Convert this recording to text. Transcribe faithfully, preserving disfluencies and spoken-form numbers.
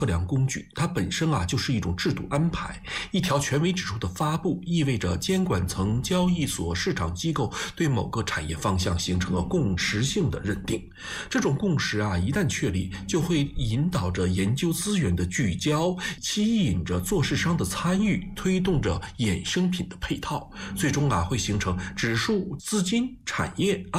测量工具，它本身啊就是一种制度安排。一条权威指数的发布，意味着监管层、交易所、市场机构对某个产业方向形成了共识性的认定。这种共识啊，一旦确立，就会引导着研究资源的聚焦，吸引着做市商的参与，推动着衍生品的配套，最终啊会形成指数、资金、产业、